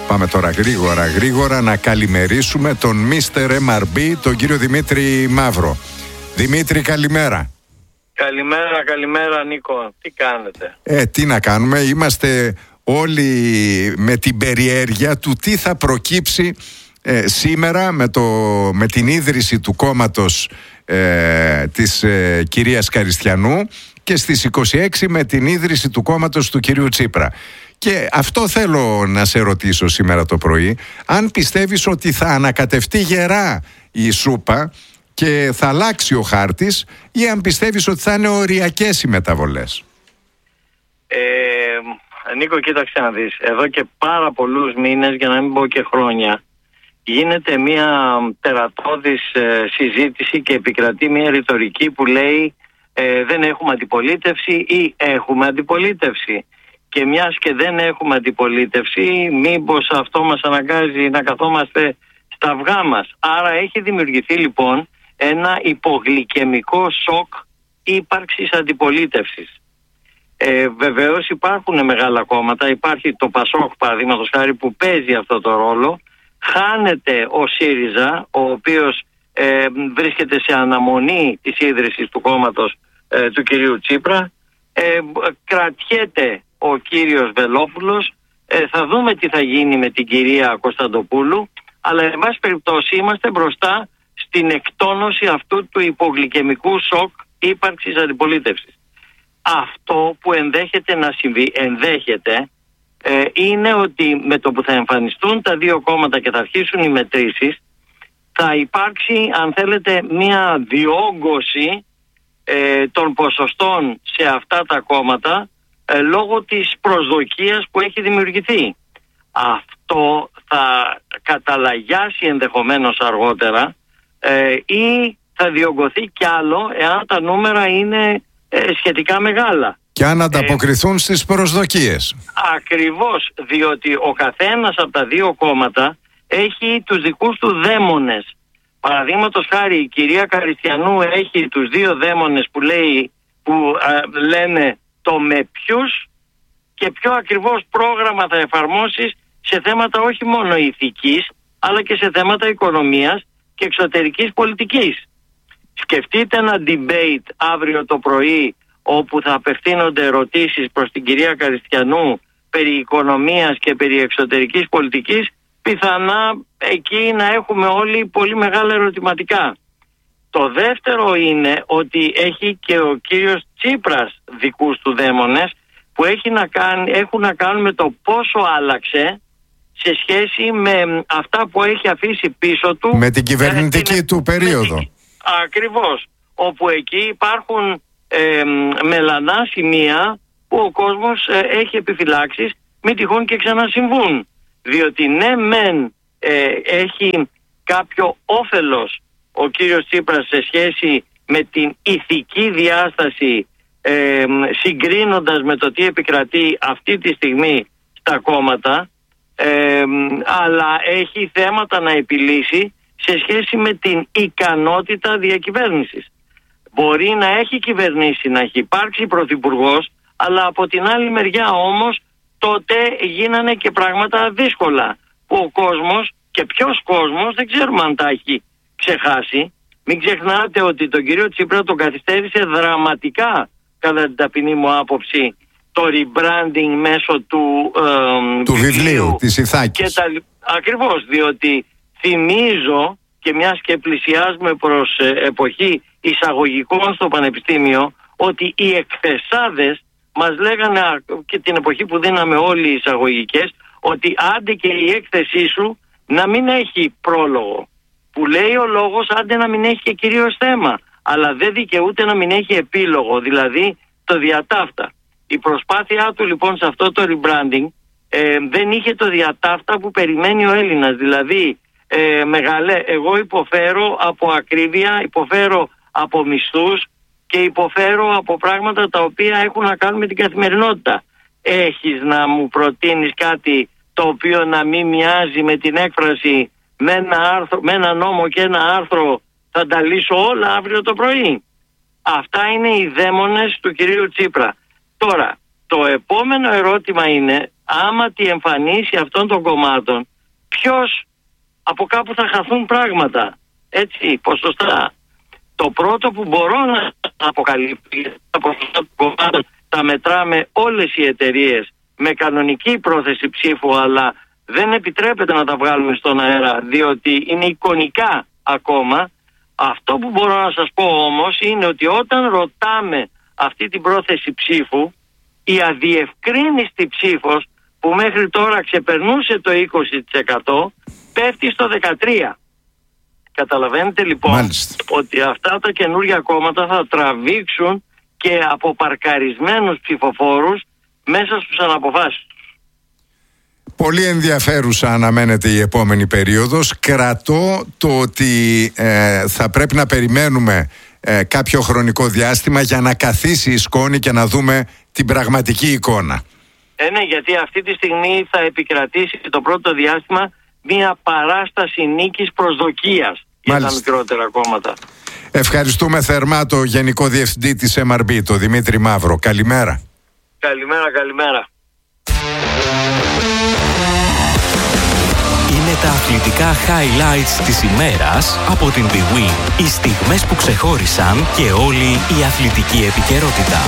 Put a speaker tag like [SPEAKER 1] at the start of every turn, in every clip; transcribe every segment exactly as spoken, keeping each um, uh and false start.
[SPEAKER 1] Πάμε τώρα γρήγορα, γρήγορα να καλημερίσουμε τον μίστερ εμ αρ μπι, τον κύριο Δημήτρη Μαύρο. Δημήτρη, καλημέρα.
[SPEAKER 2] Καλημέρα, καλημέρα Νίκο. Τι κάνετε?
[SPEAKER 1] Ε, τι να κάνουμε, είμαστε όλοι με την περιέργεια του τι θα προκύψει ε, σήμερα με, το, με την ίδρυση του κόμματος ε, της ε, κυρίας Καριστιανού και στις είκοσι έξι με την ίδρυση του κόμματος του κυρίου Τσίπρα. Και αυτό θέλω να σε ρωτήσω σήμερα το πρωί, αν πιστεύεις ότι θα ανακατευτεί γερά η σούπα και θα αλλάξει ο χάρτης, ή αν πιστεύεις ότι θα είναι οριακές οι μεταβολές.
[SPEAKER 2] Ε, Νίκο, κοίταξε να δεις. Εδώ και πάρα πολλούς μήνες, για να μην πω και χρόνια, γίνεται μια τερατώδης ε, συζήτηση και επικρατεί μια ρητορική που λέει ε, δεν έχουμε αντιπολίτευση ή έχουμε αντιπολίτευση. Και μιας και δεν έχουμε αντιπολίτευση, μήπως αυτό μας αναγκάζει να καθόμαστε στα αυγά μας. Άρα έχει δημιουργηθεί λοιπόν ένα υπογλυκαιμικό σοκ ύπαρξης αντιπολίτευσης. Ε, βεβαίως υπάρχουν μεγάλα κόμματα, υπάρχει το Πασόκ παραδείγματος χάρη που παίζει αυτό το ρόλο, χάνεται ο ΣΥΡΙΖΑ, ο οποίος ε, βρίσκεται σε αναμονή της ίδρυσης του κόμματος ε, του κυρίου Τσίπρα, ε, κρατιέται ο κύριος Βελόπουλος, ε, θα δούμε τι θα γίνει με την κυρία Κωνσταντοπούλου, αλλά εν πάση περιπτώσει είμαστε μπροστά στην εκτόνωση αυτού του υπογλυκαιμικού σοκ ύπαρξης αντιπολίτευσης. Αυτό που ενδέχεται να συμβεί, ενδέχεται, ε, είναι ότι με το που θα εμφανιστούν τα δύο κόμματα και θα αρχίσουν οι μετρήσεις, θα υπάρξει, αν θέλετε, μια διόγκωση ε, των ποσοστών σε αυτά τα κόμματα ε, λόγω της προσδοκίας που έχει δημιουργηθεί. Αυτό θα καταλαγιάσει ενδεχομένως αργότερα ε, ή θα διωγγωθεί κι άλλο εάν τα νούμερα είναι ε, σχετικά μεγάλα.
[SPEAKER 1] Και αν ανταποκριθούν ε, στις προσδοκίες.
[SPEAKER 2] Ακριβώς, διότι ο καθένας από τα δύο κόμματα έχει τους δικούς του δαίμονες. Παραδείγματος χάρη, η κυρία Καριστιανού έχει τους δύο δαίμονες που, λέει, που α, λένε το με ποιους και ποιο ακριβώς πρόγραμμα θα εφαρμόσεις σε θέματα όχι μόνο ηθικής, αλλά και σε θέματα οικονομίας και εξωτερικής πολιτικής. Σκεφτείτε ένα debate αύριο το πρωί όπου θα απευθύνονται ερωτήσεις προς την κυρία Καριστιανού περί οικονομίας και περί εξωτερικής πολιτικής, πιθανά εκεί να έχουμε όλοι πολύ μεγάλα ερωτηματικά. Το δεύτερο είναι ότι έχει και ο κύριος Τσίπρας δικούς του δαίμονες που έχει να κάνει, έχουν να κάνουν με το πόσο άλλαξε σε σχέση με αυτά που έχει αφήσει πίσω του
[SPEAKER 1] με την κυβερνητική ε, του περίοδο.
[SPEAKER 2] Την, ακριβώς, όπου εκεί υπάρχουν ε, μελανά σημεία που ο κόσμος ε, έχει επιφυλάξεις μη τυχόν και ξανασυμβούν. Διότι ναι μεν ε, έχει κάποιο όφελος ο κύριος Τσίπρας σε σχέση με την ηθική διάσταση ε, συγκρίνοντας με το τι επικρατεί αυτή τη στιγμή στα κόμματα, ε, αλλά έχει θέματα να επιλύσει σε σχέση με την ικανότητα διακυβέρνησης. Μπορεί να έχει κυβερνήσει, να έχει υπάρξει πρωθυπουργός, αλλά από την άλλη μεριά όμως τότε γίνανε και πράγματα δύσκολα που ο κόσμος και ποιος κόσμος δεν ξέρουμε αν τα έχει ξεχάσει. Μην ξεχνάτε ότι τον κύριο Τσίπρα τον καθυστέρησε δραματικά, κατά την ταπεινή μου άποψη, το rebranding μέσω του, ε,
[SPEAKER 1] του βιβλίου, βιβλίου της Ιθάκης.
[SPEAKER 2] Τα... Ακριβώς, διότι θυμίζω και μιας και πλησιάζουμε προς ε, εποχή εισαγωγικών στο πανεπιστήμιο, ότι οι εκθεσάδες μας λέγανε και την εποχή που δίναμε όλοι οι εισαγωγικές, ότι άντε και η έκθεσή σου να μην έχει πρόλογο. Που λέει ο λόγος άντε να μην έχει και κυρίως θέμα, αλλά δεν δικαιούται να μην έχει επίλογο, δηλαδή το διατάφτα. Η προσπάθειά του λοιπόν σε αυτό το rebranding ε, δεν είχε το διατάφτα που περιμένει ο Έλληνας. Δηλαδή ε, μεγαλέ, εγώ υποφέρω από ακρίβεια, υποφέρω από μισθούς και υποφέρω από πράγματα τα οποία έχουν να κάνουν με την καθημερινότητα. Έχεις να μου προτείνεις κάτι το οποίο να μην μοιάζει με την έκφραση με ένα, άρθρο, με ένα νόμο και ένα άρθρο θα τα λύσω όλα αύριο το πρωί? Αυτά είναι οι δαίμονες του κυρίου Τσίπρα. Τώρα, το επόμενο ερώτημα είναι άμα τη εμφανίσει αυτών των κομμάτων, ποιος από κάπου θα χαθούν πράγματα. Έτσι, ποσοστά. Το πρώτο που μπορώ να αποκαλύψω, τα ποσοστά των κομμάτων τα μετράμε όλες οι εταιρείες με κανονική πρόθεση ψήφου, αλλά δεν επιτρέπεται να τα βγάλουμε στον αέρα, διότι είναι εικονικά ακόμα. Αυτό που μπορώ να σας πω όμως είναι ότι όταν ρωτάμε αυτή την πρόθεση ψήφου, η αδιευκρίνηστη ψήφος που μέχρι τώρα ξεπερνούσε το είκοσι τοις εκατό πέφτει στο δεκατρία τοις εκατό. Καταλαβαίνετε λοιπόν Μάλιστα. ότι αυτά τα καινούργια κόμματα θα τραβήξουν και από παρκαρισμένους ψηφοφόρους μέσα στους αναποφάσεις τους.
[SPEAKER 1] Πολύ ενδιαφέρουσα αναμένεται η επόμενη περίοδος. Κρατώ το ότι ε, θα πρέπει να περιμένουμε ε, κάποιο χρονικό διάστημα για να καθίσει η σκόνη και να δούμε την πραγματική εικόνα.
[SPEAKER 2] Ε, ναι, γιατί αυτή τη στιγμή θα επικρατήσει το πρώτο διάστημα μια παράσταση νίκης προσδοκίας για τα μικρότερα κόμματα.
[SPEAKER 1] Ευχαριστούμε θερμά το Γενικό Διευθυντή της εμ αρ μπι, τον Δημήτρη Μαύρο. Καλημέρα.
[SPEAKER 2] Καλημέρα, καλημέρα.
[SPEAKER 3] Είναι τα αθλητικά highlights της ημέρας από την BWIN. Οι στιγμές που ξεχώρισαν και όλη η αθλητική επικαιρότητα.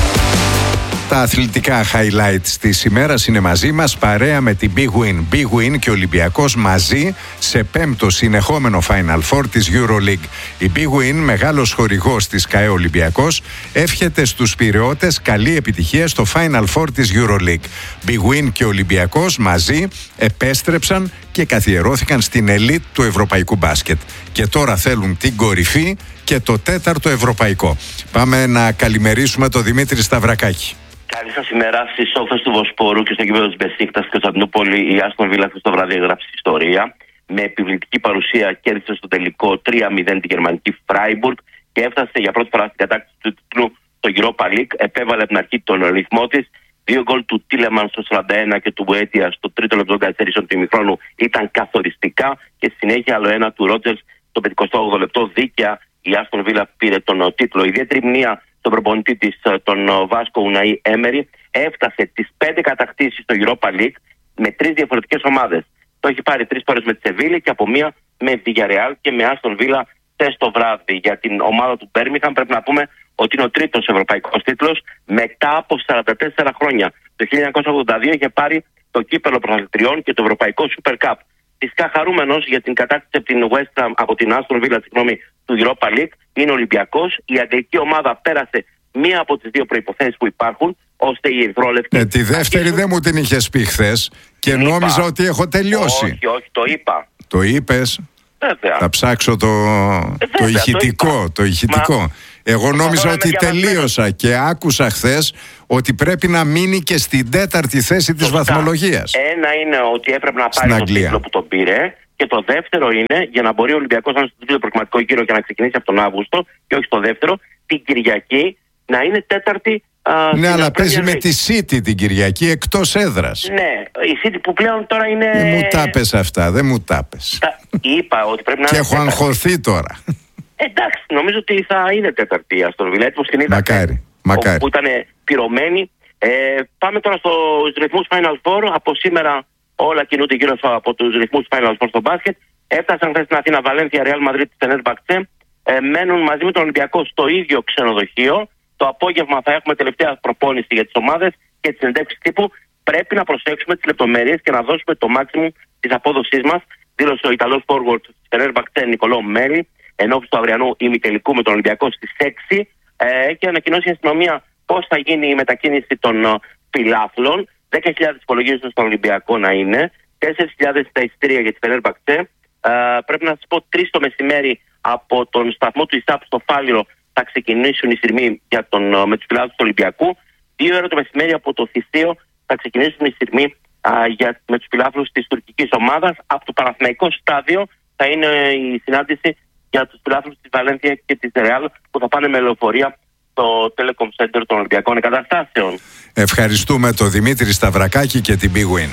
[SPEAKER 1] Τα αθλητικά highlights της ημέρας είναι μαζί μας, παρέα με την BWIN. BWIN και ο Ολυμπιακός μαζί σε πέμπτο συνεχόμενο Final Four της EuroLeague. Η BWIN, μεγάλος χορηγός της ΚΑΕ Ολυμπιακός, εύχεται στους πειραιώτες καλή επιτυχία στο Final Four της EuroLeague. BWIN και ο Ολυμπιακός μαζί επέστρεψαν και καθιερώθηκαν στην ελίτ του ευρωπαϊκού μπάσκετ. Και τώρα θέλουν την κορυφή και το τέταρτο ευρωπαϊκό. Πάμε να καλημερίσουμε τον Δημήτρη Σταυρακάκη.
[SPEAKER 4] Καλή σας ημέρα. Στις όχθες του Βοσπόρου και στο γήπεδο της Μπεσίκτας στην Κωνσταντινούπολη, η Άστον Βίλα αυτό το βράδυ έγραψε ιστορία. Με επιβλητική παρουσία κέρδισε στο τελικό τρία μηδέν τη γερμανική Φράιμπουργκ και έφτασε για πρώτη φορά στην κατάκτηση του τίτλου στο Europa League. Επέβαλε από την αρχή τον ρυθμό της. Δύο γκολ του Τίλεμαν στο σαράντα ένα και του Μποέτια στο τρίτο λεπτό καθυστερήσεων του ημιχρόνου ήταν καθοριστικά και στη συνέχεια άλλο ένα του Ρότζερς στο πενηκοστό όγδοο λεπτό. Δίκαια η Άστον Βίλα πήρε τον τίτλο. Ιδιαίτερη μνήμα στον προπονητή της, τον Βάσκο Ουναή Έμερι, έφτασε τις πέντε κατακτήσεις στο Europa League με τρεις διαφορετικές ομάδες. Το έχει πάρει τρεις φορές με τη Σεβίλη και από μία με τη Villarreal και με Άστον Βίλα χθες το βράδυ. Για την ομάδα του Μπέρμιγχαμ πρέπει να πούμε ότι είναι ο τρίτος ευρωπαϊκός τίτλος μετά από σαράντα τέσσερα χρόνια. Το χίλια εννιακόσια ογδόντα δύο είχε πάρει το κύπελλο πρωταθλητριών και το ευρωπαϊκό Super Cup. Φυσικά χαρούμενος για την κατάκτηση από την West Ham, από την Άστον Βίλα, συγγνώμη, του Europa League είναι ο Ολυμπιακός. Η αγγλική ομάδα πέρασε μία από τις δύο προϋποθέσεις που υπάρχουν, ώστε η Ερυθρόλευκη.
[SPEAKER 1] Ε, τη δεύτερη αρχίσουν... δεν μου την είχες πει χθες και την νόμιζα είπα. Ότι έχω τελειώσει.
[SPEAKER 4] Όχι, όχι, το είπα.
[SPEAKER 1] Το είπες.
[SPEAKER 4] Βέβαια.
[SPEAKER 1] Θα ψάξω το, ε, το ηχητικό. Το, το ηχητικό. Μα... Εγώ νόμιζα ότι τελείωσα και άκουσα χθες ότι πρέπει να μείνει και στην τέταρτη θέση της βαθμολογίας.
[SPEAKER 4] Ένα είναι ότι έπρεπε να πάρει τον τίτλο που τον πήρε. Και το δεύτερο είναι, για να μπορεί ο Ολυμπιακός να είναι στο τρίτο προκριματικό γύρο και να ξεκινήσει από τον Αύγουστο, και όχι στο δεύτερο, την Κυριακή να είναι τέταρτη. Α,
[SPEAKER 1] ναι, αλλά παίζει με τη City την Κυριακή εκτός έδρας.
[SPEAKER 4] Ναι, η City που πλέον τώρα είναι.
[SPEAKER 1] Δεν μου τα πες αυτά, δεν μου τα πες.
[SPEAKER 4] Τα... Είπα ότι πρέπει να
[SPEAKER 1] και
[SPEAKER 4] είναι.
[SPEAKER 1] Και έχω αγχωθεί τώρα.
[SPEAKER 4] Εντάξει, νομίζω ότι θα είναι τέταρτη η Αστον Βίλα. Έτσι την είδα.
[SPEAKER 1] Μακάρι. Μακάρι.
[SPEAKER 4] Που ήταν πυρωμένη. Ε, πάμε τώρα στους ρυθμούς Final Four. Από σήμερα όλα κινούνται γύρω από τους ρυθμούς Final Four στο μπάσκετ. Έφτασαν χθες στην Αθήνα Βαλένθια, Ρεάλ Μαδρίτη, Φενέρμπαχτσε. Ε, μένουν μαζί με τον Ολυμπιακό στο ίδιο ξενοδοχείο. Το απόγευμα θα έχουμε τελευταία προπόνηση για τις ομάδες και τις συνεντεύξεις τύπου. Πρέπει να προσέξουμε τις λεπτομέρειες και να δώσουμε το maximum της απόδοσής μας, δήλωσε ο Ιταλός forward της Φενέρμπαχτσε Νικολό Μέρι, ενώπιση του αυριανού ημιτελικού με τον Ολυμπιακό στις έξι. Ε, και ανακοινώσει η αστυνομία πώς θα γίνει η μετακίνηση των φιλάθλων. δέκα χιλιάδες υπολογίζονται στον Ολυμπιακό να είναι, τέσσερις χιλιάδες τα εισιτήρια για τη Φενέρμπαχτσε. Uh, πρέπει να σας πω, τρεις το μεσημέρι από τον σταθμό του ΙΣΑΠ στο Φάληρο θα ξεκινήσουν οι σειρμοί για τον, uh, με τους φιλάθλους του Ολυμπιακού. Δύο ώρα το μεσημέρι από το Θησίο θα ξεκινήσουν οι σειρμοί uh, για, με τους φιλάθλους της τουρκικής ομάδας. Από το Παναθηναϊκό στάδιο θα είναι η συνάντηση για τους φιλάθλους της Βαλένθια και της Ρεάλ που θα πάνε με λεωφορεία στο Telecom Center των Ολυμπιακών Εγκαταστάσεων.
[SPEAKER 1] Ευχαριστούμε τον Δημήτρη Σταυρακάκη και την BWIN.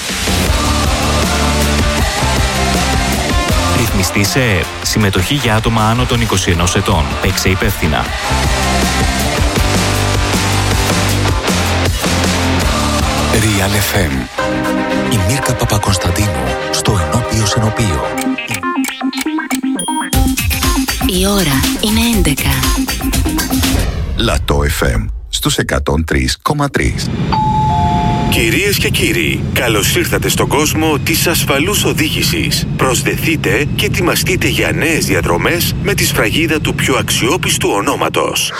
[SPEAKER 3] Ρυθμιστή σε ΕΕΠ. Συμμετοχή για άτομα άνω των είκοσι ενός ετών. Παίξε υπεύθυνα.
[SPEAKER 5] Real εφ εμ. Η Μίρκα Παπακωνσταντίνου στο ενώπιο συνοπείο.
[SPEAKER 6] Η ώρα είναι έντεκα.
[SPEAKER 5] Λατό εφ εμ στους εκατόν τρία κόμμα τρία.
[SPEAKER 7] Κυρίες και κύριοι, καλώς ήρθατε στον κόσμο της ασφαλούς οδήγησης. Προσδεθείτε και ετοιμαστείτε για νέες διαδρομές με τη σφραγίδα του πιο αξιόπιστου ονόματος.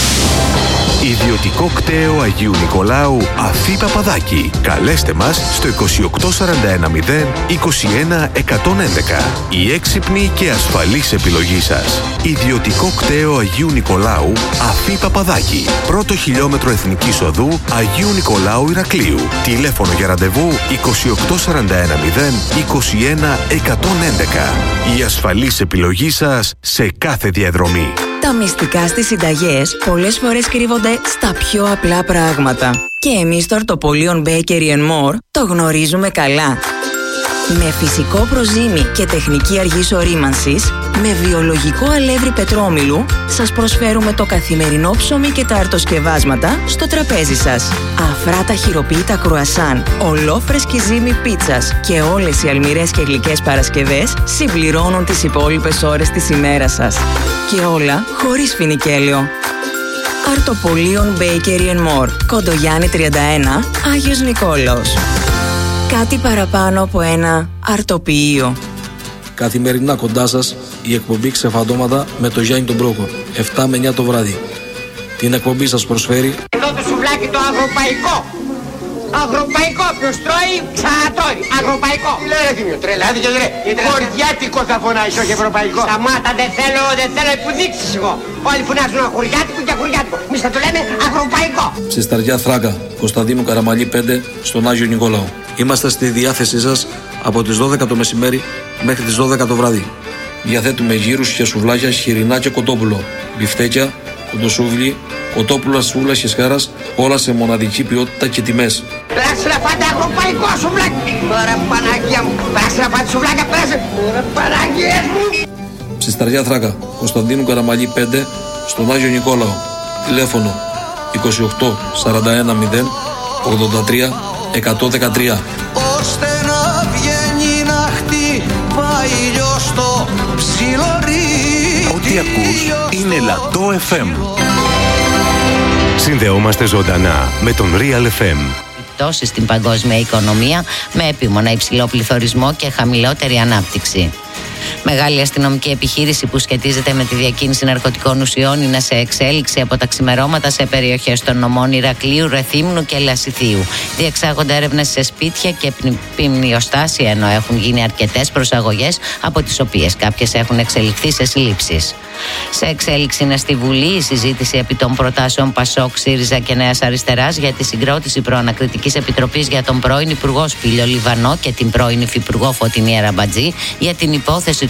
[SPEAKER 7] Ιδιωτικό κτέο Αγίου Νικολάου Αφή Παπαδάκη. Καλέστε μας στο είκοσι οκτώ σαράντα ένα μηδέν είκοσι ένα εκατόν έντεκα. Η έξυπνη και ασφαλής επιλογή σας. Ιδιωτικό κτέο Αγίου Νικολάου Αφή Παπαδάκη. Πρώτο χιλιόμετρο Εθνικής Οδού Αγίου Νικολάου Ηρακλείου. Τηλέφωνο για ραντεβού είκοσι οκτώ σαράντα ένα μηδέν είκοσι ένα εκατόν έντεκα. Η ασφαλής επιλογή σας σε κάθε διαδρομή.
[SPEAKER 8] Τα μυστικά στις συνταγές πολλές φορές κρύβονται στα πιο απλά πράγματα. Και εμείς στο Αρτοπολίον Bakery and More το γνωρίζουμε καλά. Με φυσικό προζύμι και τεχνική αργής ορίμανσης, με βιολογικό αλεύρι πετρόμηλου, σας προσφέρουμε το καθημερινό ψωμί και τα αρτοσκευάσματα στο τραπέζι σας. Αφράτα χειροποίητα κρουασάν, ολόφρεσκη ζύμη πίτσας και όλες οι αλμυρές και γλυκές παρασκευές συμπληρώνουν τις υπόλοιπες ώρες της ημέρας σας. Και όλα χωρίς φινικέλαιο. Αρτοπολίον Bakery and More, Κοντογιάννη τριάντα ένα, Άγιος Νικόλαος. Κάτι παραπάνω από ένα αρτοποιείο.
[SPEAKER 9] Καθημερινά κοντά σας η εκπομπή Ξεφαντώματα με το Γιάννη τον Πρόκο, επτά με εννιά το βράδυ. Την εκπομπή σας προσφέρει
[SPEAKER 10] εδώ το σουβλάκι το αγροπαϊκό. Αγροπαϊκό, ποιος τρώει ξανατρώει. Αγροπαϊκό. Τι λέει ρε Θήμιο, τρελάθηκε ρε. Χωριάτικο θα φωνάεις, όχι ευρωπαϊκό. Σταμάτα, δεν θέλω, δεν θέλω που δείξεις εγώ. Όλοι φωνάζουν χωριάτικο και χωριάτικο. Εμείς θα το λέμε αγροπαϊκό.
[SPEAKER 9] Στη Σταριά Θράκα, Κωνσταντίνου Καραμαλή πέντε, στον Άγιο Νικόλαο. Είμαστε στη διάθεσή σας από τις δώδεκα το μεσημέρι μέχρι τις δώδεκα το βράδυ. Διαθέτουμε γύρους και σουβλάκια, χοιρινά και κοτόπουλο, μπιφτέκια, κοντοσούβλι, κοτόπουλα σούβλας και σχάρας, όλα σε μοναδική ποιότητα και τιμές.
[SPEAKER 10] Πέρασε να πάτε αγροπαϊκό σουβλάκι. Ωραία Παναγία μου. Πέρασε να πάτε σουβλάκια, πέρασε. Ωραία Παναγία μου.
[SPEAKER 9] Στη Σταριά Θράκα, Κωνσταντίνου Καραμαλή πέντε, στον Άγιο Νικόλαο. Τηλέφωνο είκοσι οκτώ σαράντα ένα μηδέν ογδόντα τρία εκατόν δεκατρία.
[SPEAKER 11] Ώστε να βγαίνει να χτυπάει λιώστο ψιλορί.
[SPEAKER 7] Ό,τι ακούς είναι Λατό εφ εμ. Συνδεόμαστε ζωντανά με τον Real εφ εμ.
[SPEAKER 12] Επιπτώσεις στην παγκόσμια οικονομία με επίμονα υψηλό πληθωρισμό και χαμηλότερη ανάπτυξη. Μεγάλη αστυνομική επιχείρηση που σχετίζεται με τη διακίνηση ναρκωτικών ουσιών είναι σε εξέλιξη από τα ξημερώματα σε περιοχές των νομών Ηρακλείου, Ρεθύμνου και Λασιθίου. Διεξάγονται έρευνες σε σπίτια και ποιμνιοστάσια, ενώ έχουν γίνει αρκετές προσαγωγές, από τις οποίες κάποιες έχουν εξελιχθεί σε συλλήψεις. Σε εξέλιξη είναι στη Βουλή η συζήτηση επί των προτάσεων Πασόκ, ΣΥΡΙΖΑ και Νέας Αριστεράς για τη συγκρότηση προανακριτικής επιτροπής για τον πρώην Υπουργό Σπύλιο Λιβανό και την πρώην Υφυπουργό Φωτεινή Αραμπατζή για την υπόθεση